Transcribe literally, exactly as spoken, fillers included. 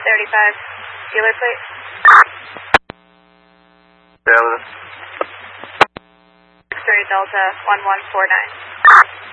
thirty-five, dealer plate. Delta. three Delta, one one four nine.